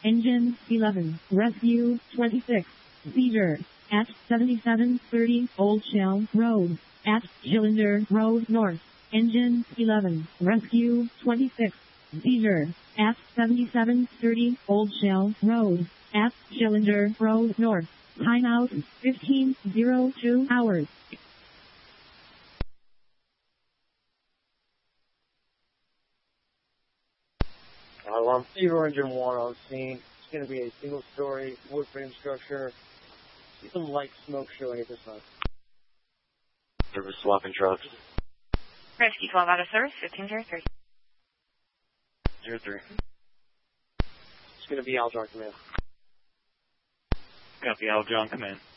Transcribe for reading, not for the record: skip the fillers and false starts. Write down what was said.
Engine 11, Rescue 26, seizure at 7730 Old Shell Road, at Gillinder Road North. Engine 11, Rescue 26, seizure at 7730 Old Shell Road, at Gillinder Road North. Timeout 15:02 hours. I'm Theodore Engine 1 on scene. It's going to be a single-story wood frame structure. See some light smoke showing at this time. Service swapping trucks. Rescue 12 out of service, 1503. 03. It's going to be Al John Command. Copy, Al John Command.